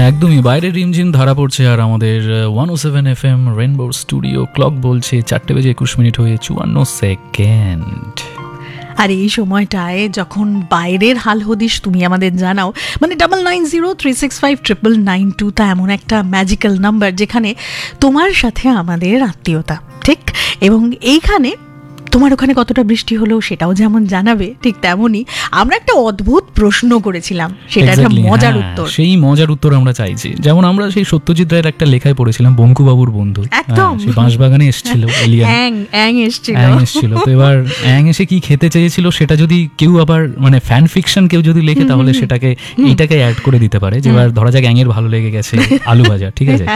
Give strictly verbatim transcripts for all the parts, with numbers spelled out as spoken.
একদমই বাইরে রিমঝিম ধারা পড়ছে আর আমাদের ওয়ান ও seven F M rainbow studio clock বলছে চারটে বেজে একুশ মিনিট হয়ে চুয়ান্ন সেকেন্ড। আর এই সময়টায় যখন বাইরের হাল হদিশ তুমি আমাদের জানাও, মানে double nine zero three six five triple nine two, তা এমন একটা ম্যাজিক্যাল নাম্বার যেখানে তোমার সাথে আমাদের আত্মীয়তা, ঠিক? এবং এইখানে তোমার ওখানে কতটা বৃষ্টি হলো সেটাও যেমন জানাবে, ঠিক তেমনই আমরা একটা অদ্ভুত প্রশ্ন করেছিলাম, সেটা একটা মজার উত্তর। সেই মজার উত্তর আমরা চাইছি, যেমন আমরা সেই সত্যজিৎ রায়ের একটা লেখায় পড়েছিলাম বঙ্কুবাবুর বন্ধু, একদম সেই বাঁশবাগানে এসেছিল এলিয়ান, অ্যাং অ্যাং এসেছিল অ্যাং এসেছিল। তো এবার অ্যাং এসে কি খেতে চেয়েছিল সেটা যদি কেউ আবার মানে ফ্যান ফিকশন কেউ যদি লেখে তাহলে সেটাকে এইটাকে অ্যাড করে দিতে পারে, যে এবার ধরা যাক অ্যাংয়ের ভালো লেগে গেছে আলু ভাজা, ঠিক আছে?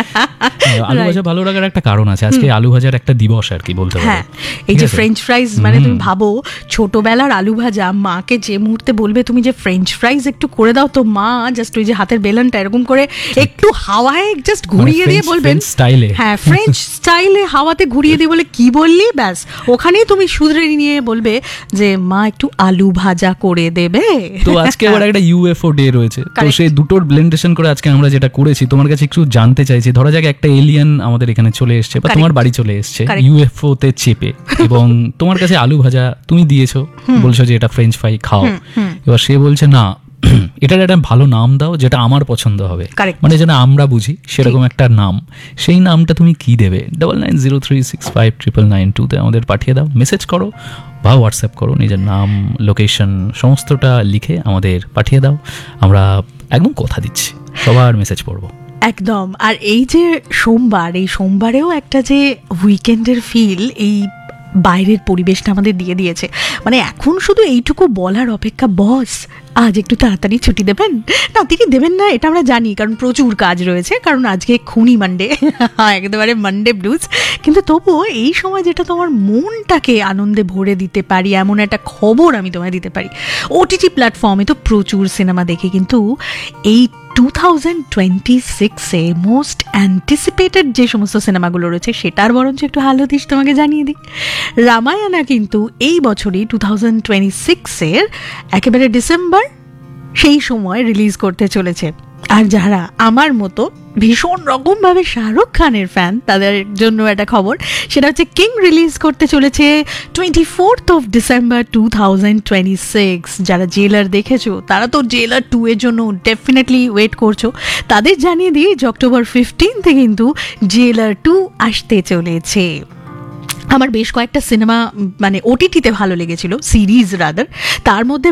আলু ভাজা ভালো লাগার একটা কারণ আছে, আজকে আলু ভাজার একটা দিবস আর কি বলতে পারো। এই যে ফ্রেঞ্চ ফ্রাইজ, মানে তুমি ভাবো ছোটবেলার আলু ভাজা, মাকে যে মুহূর্তে বলবে তুমি যে ফ্রেঞ্চ ফ্রাইজ একটু করে দাও, তো মা জাস্ট ওই যে হাতের বেলনটা এরকম করে একটু হাওয়ায় জাস্ট ঘুরিয়ে দিয়ে বলবেন স্টাইলে, হ্যাঁ ফ্রেঞ্চ স্টাইলে হাওয়াতে ঘুরিয়ে দিয়ে বলে কি বললি, ব্যাস ওখানেই তুমি শুধরে নিয়ে বলবে যে মা একটু আলু ভাজা করে দেবে। তো আজকে আবার একটা ইউএফও ডে রয়েছে, তো সেই দুটোর ব্লেন্ডেশন করে আজকে আমরা যেটা করেছি তোমার কাছে একটু জানতে চাইছি। ধরা যাক একটা এলিয়ান আমাদের এখানে চলে এসছে বা তোমার বাড়ি চলে এসছে ইউএফও তে চেপে, এবং তোমার কাছে আলু ভাজা তুমি দিয়েছো, বলছো যে এটা ফ্রেঞ্চ ফ্রাই খাও, এবার সে বলছে না এটার একটা ভালো নাম দাও যেটা আমার পছন্দ হবে, মানে যেটা আমরা বুঝি সেরকম একটা নাম, সেই নামটা তুমি কি দেবে? Double nine zero three six five triple nine টুতে আমাদের পাঠিয়ে দাও, মেসেজ করো বা হোয়াটসঅ্যাপ করো, নিজের নাম লোকেশন সমস্তটা লিখে আমাদের পাঠিয়ে দাও, আমরা একদম কথা দিচ্ছি সবার মেসেজ পড়বো একদম। আর এই যে সোমবার, এই সোমবারেও একটা যে উইকেন্ডের ফিল এই বাইরের পরিবেশটা আমাদের দিয়ে দিয়েছে, মানে এখন শুধু এইটুকু বলার অপেক্ষা, বস আজ একটু তাড়াতাড়ি ছুটি দেবেন না, তিনি দেবেন না এটা আমরা জানি, কারণ প্রচুর কাজ রয়েছে, কারণ আজকে খুনি মানডে, একেবারে মানডে ব্লুজ। কিন্তু তবুও এই সময় যেটা তোমার মনটাকে আনন্দে ভরে দিতে পারি এমন একটা খবর আমি তোমায় দিতে পারি। ওটিটি প্ল্যাটফর্মে তো প্রচুর সিনেমা দেখে, কিন্তু এই টু থাউজেন্ড টোয়েন্টি সিক্সে মোস্ট অ্যান্টিসিপেটেড যে সমস্ত সিনেমাগুলো রয়েছে সেটার বরঞ্চ একটু হালদিস তোমাকে জানিয়ে দিই। রামায়ণা কিন্তু এই বছরই টু থাউজেন্ড টোয়েন্টি সিক্সের একেবারে ডিসেম্বর সেই সময় রিলিজ করতে চলেছে। আর যারা আমার মতো ভীষণ রকমভাবে শাহরুখ খানের ফ্যান তাদের জন্য একটা খবর, সেটা হচ্ছে কিং রিলিজ করতে চলেছে twenty fourth of December two thousand twenty six. যারা জেলার দেখেছো তারা তো জেলার টু এর জন্য ডেফিনেটলি ওয়েট করছো, তাদের জানিয়ে দিই যে অক্টোবর ফিফটিনথে কিন্তু জেলার টু আসতে চলেছে। আমার বেশ কয়েকটা সিনেমা মানে ওটিটিতে ভালো লেগেছিল, সিরিজ রাদার, তার মধ্যে